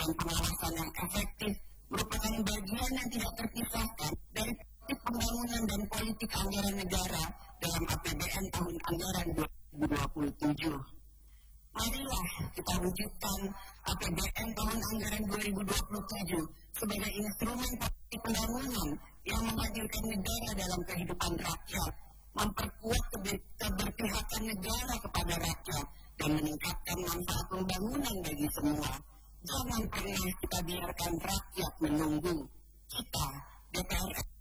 dan pengawasan yang efektif merupakan bagian yang tidak terpisahkan dari politik pembangunan dan politik anggaran negara dalam APBN tahun anggaran 2027. Marilah kita wujudkan APBN tahun anggaran 2027 sebagai instrumen politik pembangunan yang menghadirkan negara dalam kehidupan rakyat, memperkuat keberpihakan negara kepada rakyat, dan meningkatkan manfaat pembangunan bagi semua. Jangan pernah kita biarkan rakyat menunggu. Kita, DPR